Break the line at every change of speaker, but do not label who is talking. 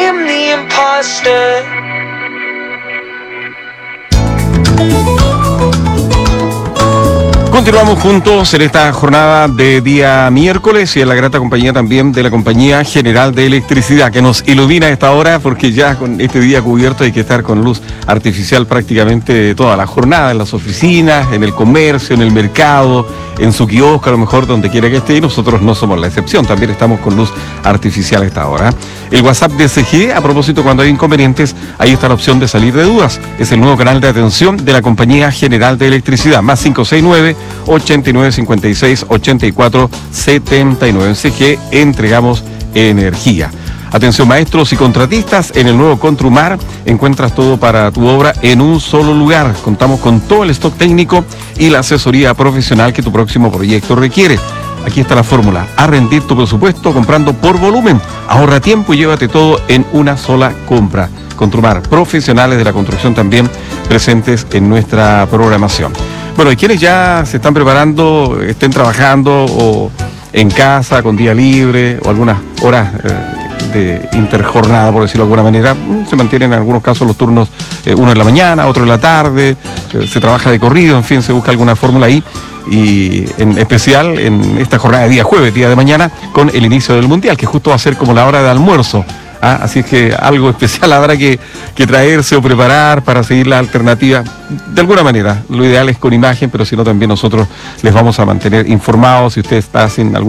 am the imposter.
Continuamos juntos en esta jornada de día miércoles y en la grata compañía también de la Compañía General de Electricidad, que nos ilumina a esta hora, porque ya con este día cubierto hay que estar con luz artificial prácticamente toda la jornada, en las oficinas, en el comercio, en el mercado, en su kiosco, a lo mejor donde quiera que esté, y nosotros no somos la excepción, también estamos con luz artificial a esta hora. El WhatsApp de CGE, a propósito, cuando hay inconvenientes, ahí está la opción de salir de dudas. Es el nuevo canal de atención de la Compañía General de Electricidad, más 569-8956-8479. En CGE entregamos energía. Atención maestros y contratistas, en el nuevo Contrumar encuentras todo para tu obra en un solo lugar. Contamos con todo el stock técnico y la asesoría profesional que tu próximo proyecto requiere. Aquí está la fórmula: a rendir tu presupuesto comprando por volumen. Ahorra tiempo y llévate todo en una sola compra. Contrumar, profesionales de la construcción también presentes en nuestra programación. Bueno, y quienes ya se están preparando, estén trabajando o en casa con día libre o algunas horas de interjornada, por decirlo de alguna manera, se mantienen en algunos casos los turnos, uno en la mañana, otro en la tarde, se trabaja de corrido, en fin, se busca alguna fórmula ahí, y en especial en esta jornada de día jueves, día de mañana, con el inicio del Mundial, que justo va a ser como la hora de almuerzo. Así es que algo especial habrá que traerse o preparar para seguir la alternativa. De alguna manera, lo ideal es con imagen, pero si no, también nosotros les vamos a mantener informados si usted está sin algún